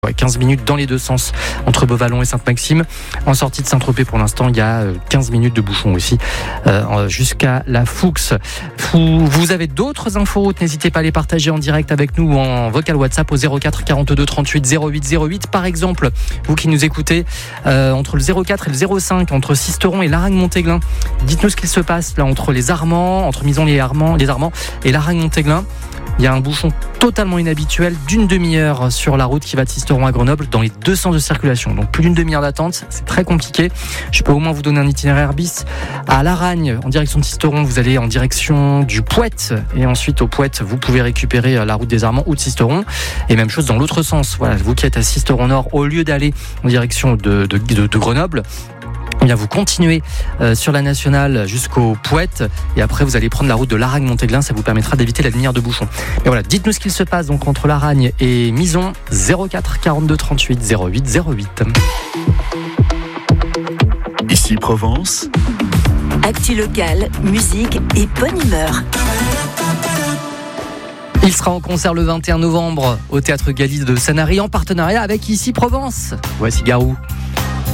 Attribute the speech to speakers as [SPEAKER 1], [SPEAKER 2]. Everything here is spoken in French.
[SPEAKER 1] 15 minutes dans les deux sens entre Beauvallon et Sainte-Maxime. En sortie de Saint-Tropez, pour l'instant, il y a 15 minutes de bouchon aussi jusqu'à la Fuchs. Vous avez d'autres infos routes, n'hésitez pas à les partager en direct avec nous ou en vocal WhatsApp au 04 42 38 08 08. Par exemple, vous qui nous écoutez entre le 04 et le 05, entre Sisteron et Laragne-Montéglin, dites-nous ce qu'il se passe là entre les Armands, entre Mison-les-Armands et Laragne-Montéglin. Il y a un bouchon totalement inhabituel d'une demi-heure sur la route qui va de Sisteron à Grenoble dans les deux sens de circulation. Donc plus d'une demi-heure d'attente, c'est très compliqué. Je peux au moins vous donner un itinéraire bis. À Laragne, en direction de Sisteron, vous allez en direction du Pouet. Et ensuite au Pouet, vous pouvez récupérer la route des Armands ou de Sisteron. Et même chose dans l'autre sens. Voilà, vous qui êtes à Sisteron Nord, au lieu d'aller en direction de Grenoble, eh bien, vous continuez sur la nationale jusqu'au Pouet et après vous allez prendre la route de Laragne-Montéglin, ça vous permettra d'éviter la demi-heure de bouchon. Et voilà, dites-nous ce qu'il se passe donc entre Laragne et Mison, 04 42 38 08 08.
[SPEAKER 2] Ici Provence.
[SPEAKER 3] Actu locale, musique et bonne humeur.
[SPEAKER 1] Il sera en concert le 21 novembre au Théâtre Galis de Sanary en partenariat avec Ici Provence. Voici Garou.